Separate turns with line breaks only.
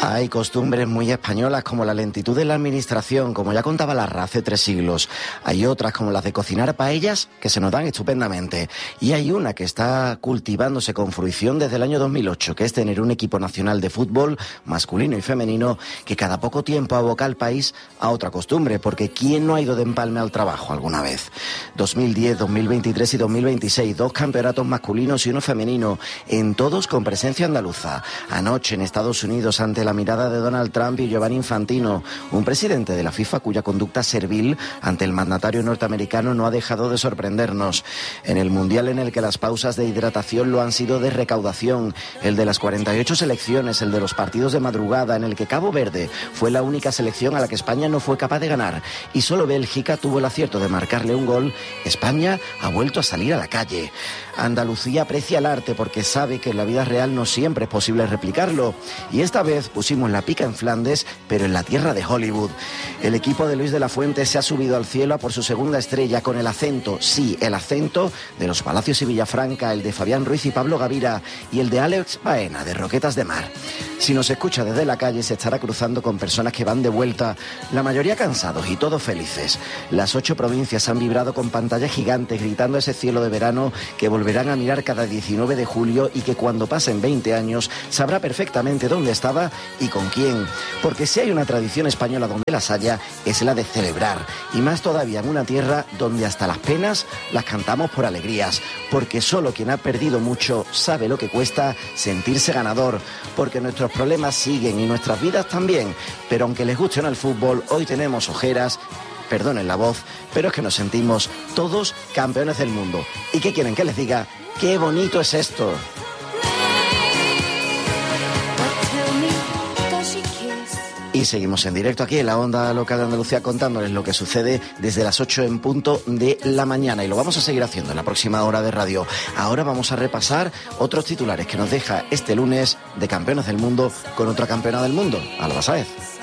Hay costumbres muy españolas como la lentitud de la administración, como ya contaba Larra hace 3 siglos. Hay otras como las de cocinar paellas que se nos dan estupendamente. Y hay una que está cultivándose con fruición desde el año 2008, que es tener un equipo nacional de fútbol masculino y femenino que cada poco tiempo aboca al país a otra costumbre, porque ¿quién no ha ido de empalme al trabajo alguna vez? 2010, 2023 y 2026, 2 campeonatos masculinos y uno femenino, en todos con presencia andaluza. Anoche en Estados Unidos, ante la mirada de Donald Trump y Giovanni Infantino, un presidente de la FIFA cuya conducta servil ante el mandatario norteamericano no ha dejado de sorprendernos. En el Mundial en el que las pausas de hidratación lo han sido de recaudación, el de las 48 selecciones, el de los partidos de madrugada, en el que Cabo Verde fue la única selección a la que España no fue capaz de ganar y solo Bélgica tuvo el acierto de marcarle un gol, España ha vuelto a salir a la calle. Andalucía aprecia el arte porque sabe que en la vida real no siempre es posible replicarlo, y esta vez pusimos la pica en Flandes, pero en la tierra de Hollywood. El equipo de Luis de la Fuente se ha subido al cielo a por su segunda estrella con el acento, sí, el acento de los Palacios y Villafranca, el de Fabián Ruiz y Pablo Gavira y el de Alex Baena de Roquetas de Mar. Si nos escucha desde la calle se estará cruzando con personas que van de vuelta, la mayoría cansados y todos felices. Las 8 provincias han vibrado con pantallas gigantes gritando ese cielo de verano que volverán a mirar cada 19 de julio y que cuando pasen 20 años sabrá perfectamente dónde estaba y con quién. Porque si hay una tradición española donde las haya, es la de celebrar. Y más todavía en una tierra donde hasta las penas las cantamos por alegrías. Porque solo quien ha perdido mucho sabe lo que cuesta sentirse ganador. Porque nuestros problemas siguen y nuestras vidas también. Pero aunque les guste o no el fútbol, hoy tenemos ojeras, perdonen la voz, pero es que nos sentimos todos campeones del mundo. ¿Y qué quieren que les diga? ¡Qué bonito es esto! Y seguimos en directo aquí en la Onda Local de Andalucía contándoles lo que sucede desde las 8 en punto de la mañana. Y lo vamos a seguir haciendo en la próxima hora de radio. Ahora vamos a repasar otros titulares que nos deja este lunes de Campeones del Mundo con otra campeona del mundo, Alba Sáez.